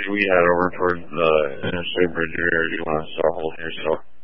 we head over towards the interstate bridge area. Do you want to start holding here? So